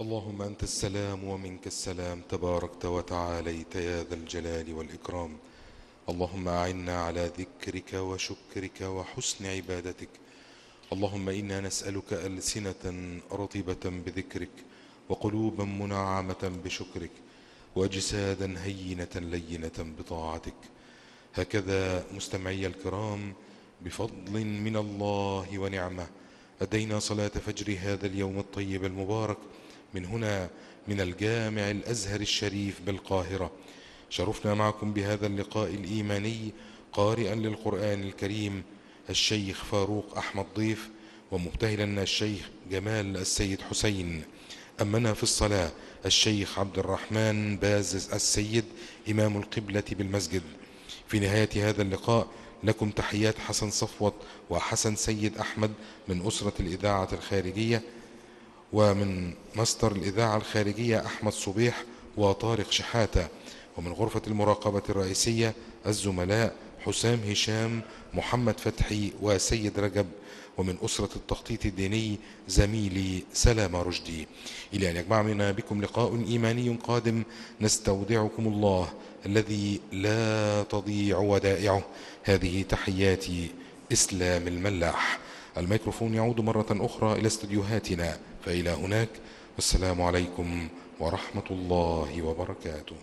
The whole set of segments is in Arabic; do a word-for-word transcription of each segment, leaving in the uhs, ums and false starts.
اللهم أنت السلام ومنك السلام، تباركت وتعاليت يا ذا الجلال والإكرام. اللهم أعنا على ذكرك وشكرك وحسن عبادتك. اللهم إنا نسألك ألسنة رطبة بذكرك، وقلوبا منعمة بشكرك، وأجسادا هينة لينة بطاعتك. هكذا مستمعي الكرام، بفضل من الله ونعمة أدينا صلاة فجر هذا اليوم الطيب المبارك من هنا، من الجامع الأزهر الشريف بالقاهرة. شرفنا معكم بهذا اللقاء الإيماني قارئا للقرآن الكريم الشيخ فاروق أحمد ضيف، ومبتهلا الشيخ جمال السيد حسين. أمنا في الصلاة الشيخ عبد الرحمن باز السيد إمام القبلة بالمسجد. في نهاية هذا اللقاء لكم تحيات حسن صفوت وحسن سيد أحمد من أسرة الإذاعة الخارجية، ومن مصدر الإذاعة الخارجية أحمد صبيح وطارق شحاتة، ومن غرفة المراقبة الرئيسية الزملاء حسام هشام، محمد فتحي وسيد رجب، ومن أسرة التخطيط الديني زميلي سلام رشدي. إلى أن يجمعنا بكم لقاء إيماني قادم، نستودعكم الله الذي لا تضيع ودائعه. هذه تحيات إسلام الملاح. الميكروفون يعود مرة أخرى إلى استديوهاتنا، فإلى هناك، والسلام عليكم ورحمة الله وبركاته.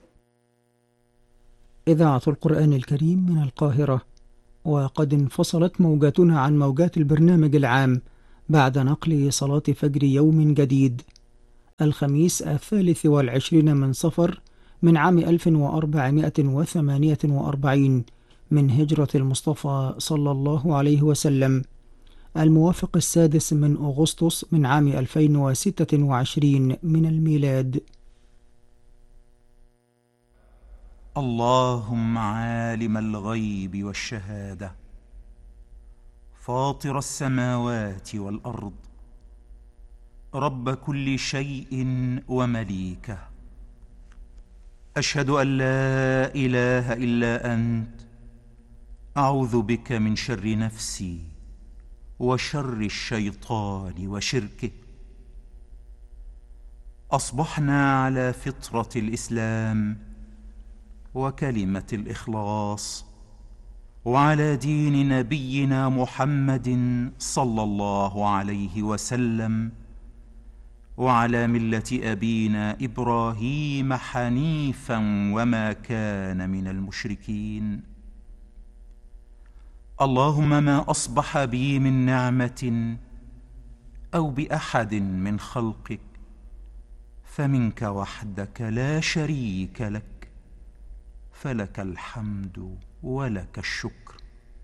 إذاعة القرآن الكريم من القاهرة، وقد انفصلت موجاتنا عن موجات البرنامج العام بعد نقل صلاة فجر يوم جديد، الخميس الثالث والعشرين من صفر من عام ألف وأربعمائة وثمانية وأربعين من هجرة المصطفى صلى الله عليه وسلم، الموافق السادس من أغسطس من عام ألفين وستة وعشرين من الميلاد. اللهم عالم الغيب والشهادة، فاطر السماوات والأرض، رب كل شيء ومليكه، أشهد أن لا إله إلا أنت، أعوذ بك من شر نفسي وشر الشيطان وشركه. أصبحنا على فطرة الإسلام وكلمة الإخلاص، وعلى دين نبينا محمد صلى الله عليه وسلم، وعلى ملة أبينا إبراهيم حنيفا وما كان من المشركين. اللهم ما أصبح بي من نعمة أو بأحد من خلقك فمنك وحدك لا شريك لك، فلك الحمد ولك الشكر.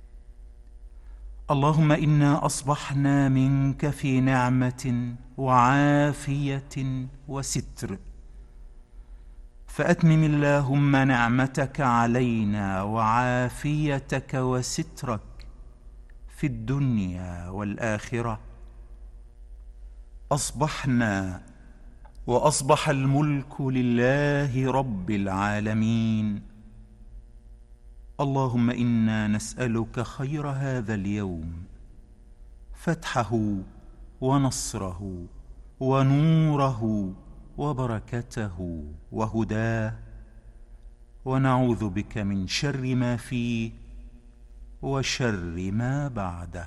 اللهم إنا أصبحنا منك في نعمة وعافية وستر، فأتمم اللهم نعمتك علينا وعافيتك وسترك في الدنيا والآخرة. أصبحنا وأصبح الملك لله رب العالمين. اللهم إنا نسألك خير هذا اليوم، فتحه ونصره ونوره وبركته وهداه، ونعوذ بك من شر ما فيه وشر ما بعده.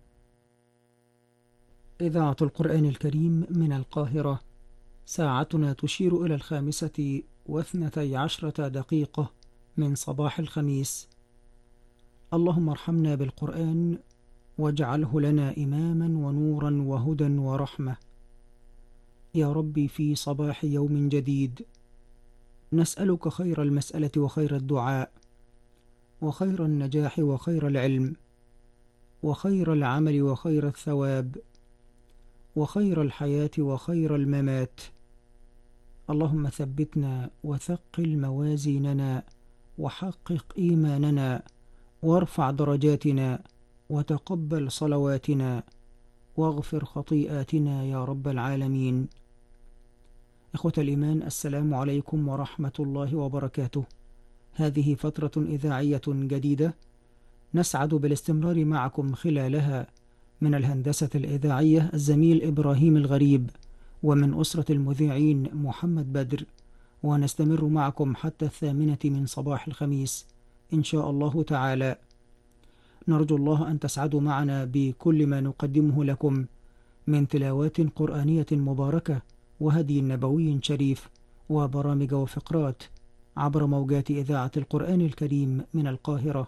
إذاعة القرآن الكريم من القاهرة، ساعتنا تشير إلى الخامسة واثنتي عشرة دقيقة من صباح الخميس. اللهم ارحمنا بالقرآن واجعله لنا إماما ونورا وهدى ورحمة. يا ربي، في صباح يوم جديد نسألك خير المسألة وخير الدعاء، وخير النجاح وخير العلم، وخير العمل وخير الثواب، وخير الحياة وخير الممات. اللهم ثبتنا وثقل موازيننا، وحقق إيماننا، وارفع درجاتنا، وتقبل صلواتنا، واغفر خطيئاتنا يا رب العالمين. إخوة الإيمان، السلام عليكم ورحمة الله وبركاته. هذه فترة إذاعية جديدة نسعد بالاستمرار معكم خلالها. من الهندسة الإذاعية الزميل إبراهيم الغريب، ومن أسرة المذيعين محمد بدر، ونستمر معكم حتى الثامنة من صباح الخميس إن شاء الله تعالى. نرجو الله أن تسعدوا معنا بكل ما نقدمه لكم من تلاوات قرآنية مباركة وهدي نبوي شريف وبرامج وفقرات عبر موجات إذاعة القرآن الكريم من القاهرة.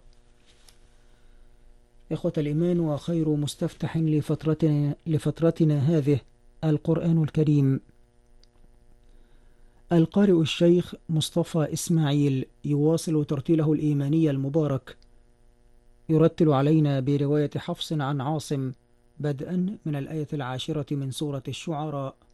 إخوة الإيمان، وخير مستفتح لفترتنا, لفترتنا هذه القرآن الكريم. القارئ الشيخ مصطفى إسماعيل يواصل ترتيله الإيماني المبارك، يرتل علينا برواية حفص عن عاصم بدءا من الآية العاشرة من سورة الشعراء.